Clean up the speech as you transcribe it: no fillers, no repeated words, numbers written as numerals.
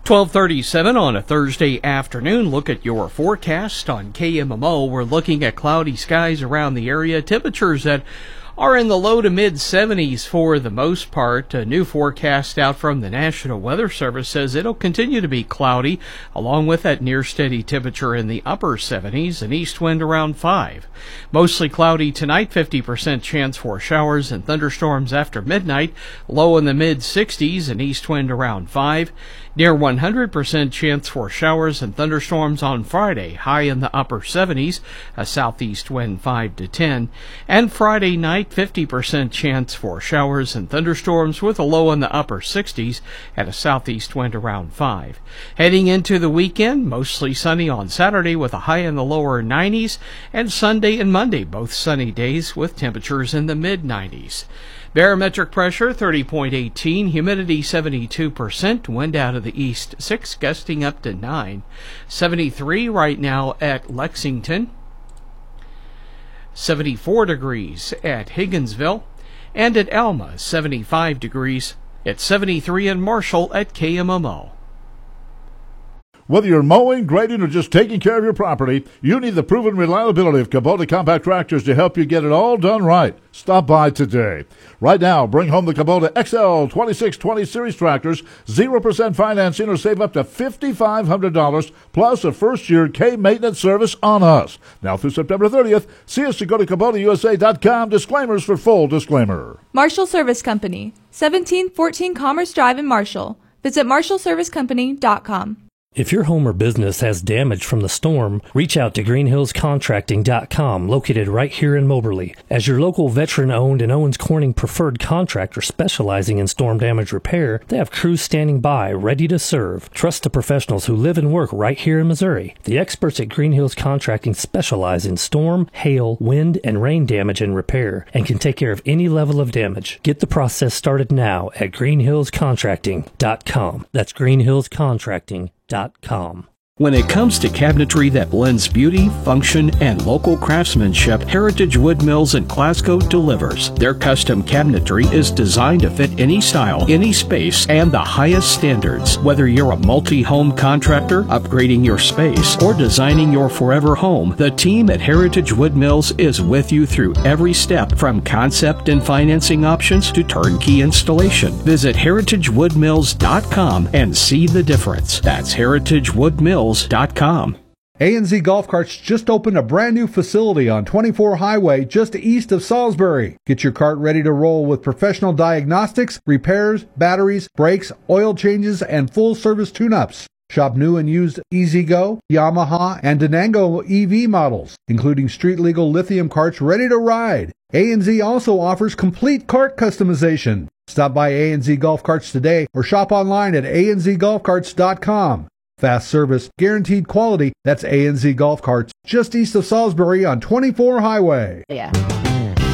12:37 on a Thursday afternoon. Look at your forecast on KMMO. We're looking at cloudy skies around the area. Temperatures that are in the low to mid 70s for the most part. A new forecast out from the National Weather Service says it'll continue to be cloudy, along with that near steady temperature in the upper 70s, an east wind around 5. Mostly cloudy tonight, 50% chance for showers and thunderstorms after midnight, low in the mid 60s, an east wind around 5. Near 100% chance for showers and thunderstorms on Friday, high in the upper 70s, a southeast wind 5 to 10. And Friday night, 50% chance for showers and thunderstorms with a low in the upper 60s and a southeast wind around 5. Heading into the weekend, mostly sunny on Saturday with a high in the lower 90s, and Sunday and Monday, both sunny days with temperatures in the mid 90s. Barometric pressure 30.18, humidity 72%, wind out of the east 6, gusting up to 9. 73 right now at Lexington, 74 degrees at Higginsville, and at Alma 75 degrees. It's 73 in Marshall at KMMO. Whether you're mowing, grading, or just taking care of your property, you need the proven reliability of Kubota compact tractors to help you get it all done right. Stop by today. Right now, bring home the Kubota XL 2620 Series tractors, 0% financing, or save up to $5,500, plus a first-year K-maintenance service on us. Now through September 30th, see us to go to KubotaUSA.com. Disclaimers for full disclaimer. Marshall Service Company, 1714 Commerce Drive in Marshall. Visit MarshallServiceCompany.com. If your home or business has damage from the storm, reach out to GreenHillsContracting.com, located right here in Moberly. As your local veteran-owned and Owens Corning preferred contractor specializing in storm damage repair, they have crews standing by, ready to serve. Trust the professionals who live and work right here in Missouri. The experts at Green Hills Contracting specialize in storm, hail, wind, and rain damage and repair, and can take care of any level of damage. Get the process started now at GreenHillsContracting.com. That's GreenHillsContracting.com. When it comes to cabinetry that blends beauty, function, and local craftsmanship, Heritage Wood Mills in Glasgow delivers. Their custom cabinetry is designed to fit any style, any space, and the highest standards. Whether you're a multi-home contractor, upgrading your space, or designing your forever home, the team at Heritage Wood Mills is with you through every step, from concept and financing options to turnkey installation. Visit heritagewoodmills.com and see the difference. That's heritagewoodmills.com. A&Z Golf Carts just opened a brand new facility on 24 Highway just east of Salisbury. Get your cart ready to roll with professional diagnostics, repairs, batteries, brakes, oil changes, and full service tune-ups. Shop new and used E-Z-Go, Yamaha, and Denango EV models, including street-legal lithium carts ready to ride. A&Z also offers complete cart customization. Stop by A&Z Golf Carts today or shop online at anzgolfcarts.com. Fast service, guaranteed quality. That's A&Z Golf Carts, just east of Salisbury on 24 Highway. Yeah.